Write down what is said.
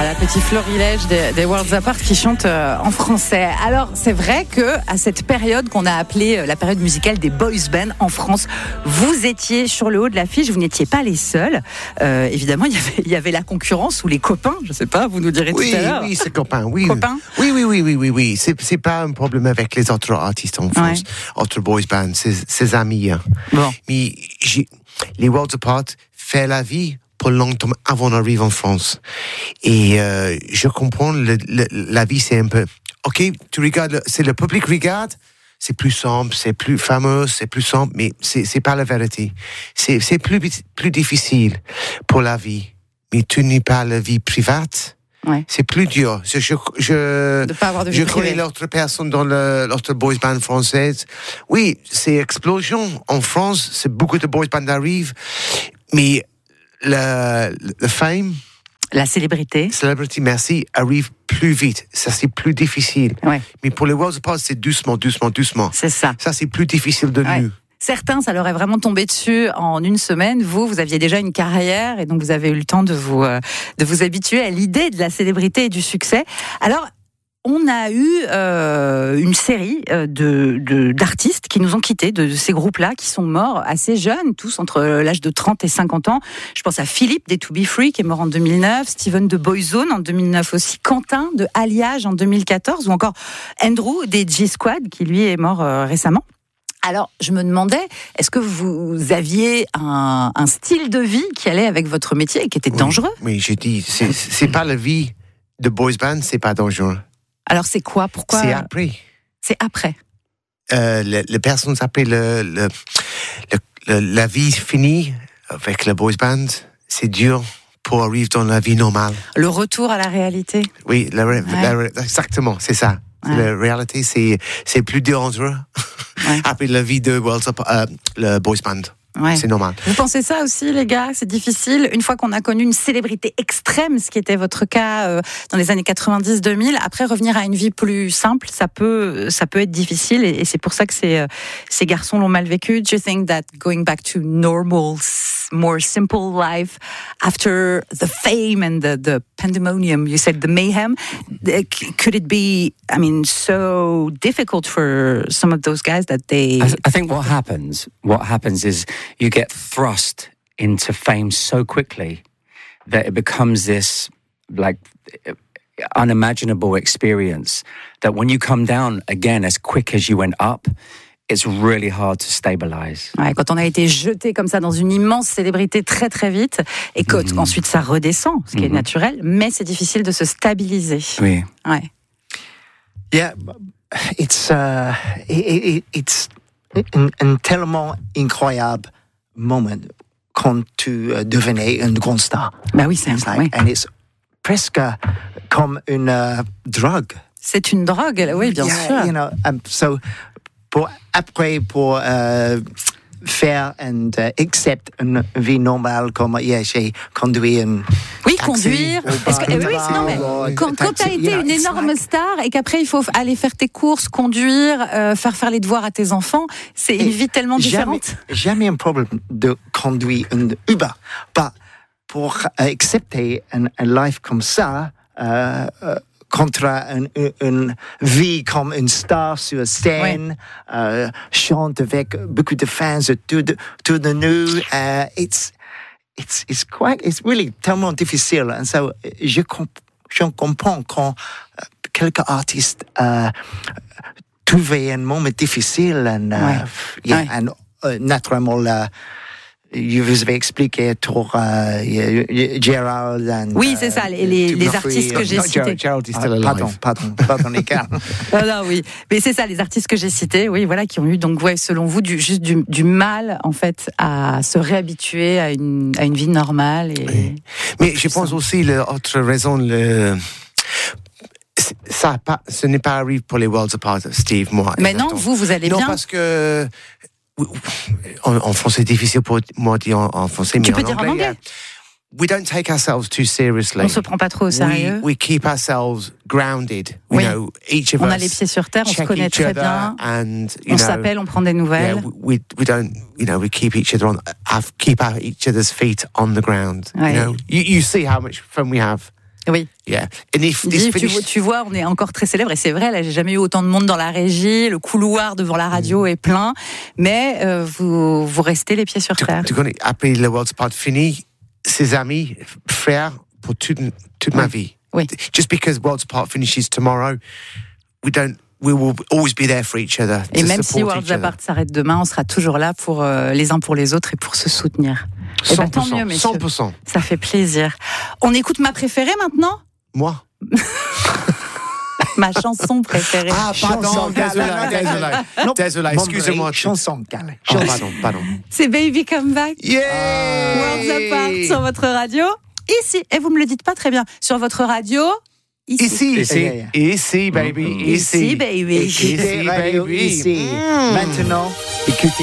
Voilà, petit florilège des Worlds Apart qui chantent en français. Alors, c'est vrai que à cette période qu'on a appelée la période musicale des boys bands en France, vous étiez sur le haut de l'affiche, vous n'étiez pas les seuls. Évidemment, il y avait la concurrence ou les copains, je ne sais pas, vous nous direz tout à l'heure. Oui, c'est copains, oui. Copains ? Oui. C'est pas un problème avec les autres artistes en France, autres boys bands, c'est amis. Hein. Bon. Mais les Worlds Apart fait la vie pour longtemps avant d'arriver en France. Et je comprends, la vie c'est un peu... Ok, tu regardes, c'est le public regarde, c'est plus simple, c'est plus fameux, c'est plus simple, mais c'est pas la vérité. C'est plus difficile pour la vie. Mais tu n'es pas la vie privée. Ouais. C'est plus dur. De pas avoir de vie je privée. connais l'autre personne dans l'autre boys band française. Oui, c'est explosion. En France, c'est beaucoup de boys band arrivent, mais le fame, la célébrité, merci, arrive plus vite. Ça, c'est plus difficile. Ouais. Mais pour les Worlds Apart, c'est doucement. C'est ça. Ça, c'est plus difficile de nous. Certains, ça leur est vraiment tombé dessus en une semaine. Vous aviez déjà une carrière et donc vous avez eu le temps de vous habituer à l'idée de la célébrité et du succès. Alors, on a eu une série d'artistes qui nous ont quittés, de ces groupes-là, qui sont morts assez jeunes, tous entre l'âge de 30 et 50 ans. Je pense à Philippe des To Be Free, qui est mort en 2009, Steven de Boyzone en 2009 aussi, Quentin de Alliage en 2014, ou encore Andrew des G-Squad, qui lui est mort récemment. Alors, je me demandais, est-ce que vous aviez un style de vie qui allait avec votre métier et qui était dangereux ? Oui, j'ai dit, c'est pas la vie de boys band, c'est pas dangereux. Alors, c'est quoi ? Pourquoi ? C'est après. C'est après. Les personnes s'appellent la vie finie avec le boys band, c'est dur pour arriver dans la vie normale. Le retour à la réalité. Oui, exactement, c'est ça. Ouais. La réalité, c'est plus dangereux après la vie de le boys band. Ouais. C'est normal. Vous pensez ça aussi, les gars ? C'est difficile. Une fois qu'on a connu une célébrité extrême, ce qui était votre cas dans les années 90-2000, après revenir à une vie plus simple, ça peut être difficile. Et c'est pour ça que ces garçons l'ont mal vécu. Do you think that going back to normal, more simple life after the fame and the pandemonium, you said the mayhem, could it be, so difficult for some of those guys that they... I think what happens is you get thrust into fame so quickly that it becomes this unimaginable experience that when you come down again as quick as you went up, it's really hard to stabilize. Ouais, quand on a été jeté comme ça dans une immense célébrité très très vite et qu'ensuite ça redescend, ce qui est naturel, mais c'est difficile de se stabiliser. Oui. Ouais. Yeah, it's un tellement incroyable moment quand tu devenais une grande star. Bah oui, c'est incroyable. And it's presque comme une drogue. C'est une drogue, oui, bien sûr. You know, so pour faire and accept une vie normale comme j'ai conduit une conduire. Quand tu as été une énorme star et qu'après il faut aller faire tes courses, conduire, faire les devoirs à tes enfants, c'est une vie tellement différente. Jamais un problème de conduire une Uber, pas pour accepter une life comme ça. Contre une vie comme une star sur scène, chante avec beaucoup de fans autour de nous. It's really tellement difficile. And so, je comprends quand quelques artistes trouvaient un moment difficile and naturellement je vous avais expliqué pour Gerald. Oui, c'est ça, les artistes que j'ai cités. Gerald is still alive. Pardon, les gars. Non, oui. Mais c'est ça, les artistes que j'ai cités, oui, voilà, qui ont eu, donc, selon vous, du mal, en fait, à se réhabituer à une vie normale. Et mais je pense aussi, l'autre raison, ce n'est pas arrivé pour les Worlds Apart, Steve, moi. Mais non, vous allez bien. Non, parce que en français, c'est difficile pour moi de dire en français, mais tu peux dire en anglais. We don't take ourselves too seriously. On se prend pas trop au sérieux. We keep ourselves grounded. You know, each of us. On a les pieds sur terre, on se connaît très bien. On s'appelle, on prend des nouvelles. Yeah, we don't, we keep each other keep each other's feet on the ground. Ouais. You see how much fun we have. Oui. Yeah. And if Il this dit, finished, tu vois, on est encore très célèbre et c'est vrai, là, j'ai jamais eu autant de monde dans la régie, le couloir devant la radio est plein, mais vous restez les pieds sur terre. après le Worlds Apart fini, ses amis, frères, pour toute ma vie. Oui. Just because Worlds Apart finishes tomorrow, we will always be there for each other. Et to même si support Worlds each other. Apart s'arrête demain, on sera toujours là pour les uns pour les autres et pour se soutenir. 100%, ben, tant mieux, messieurs. 100%. Ça fait plaisir. On écoute ma préférée maintenant? Moi. Ma chanson préférée. Ah, pardon, Chanson désolé. Désolé, excusez-moi. Chanson, Calais. Oh, pardon. C'est Baby Come Back. Yeah! Worlds Apart sur votre radio. Ici, et vous me le dites pas très bien, sur votre radio. Ici, baby. Ici, baby. Ici, baby. Ici. Maintenant, écoutez.